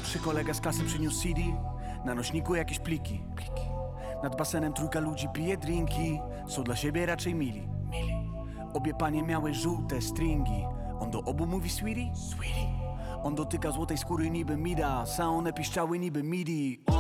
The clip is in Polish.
03 kolega z klasy przyniósł CD. Na nośniku jakieś pliki. Nad basenem trójka ludzi pije drinki. Są dla siebie raczej mili. Obie panie miały żółte stringi. On do obu mówi sweetie. On dotyka złotej skóry niby Midas, a one piszczały niby midi.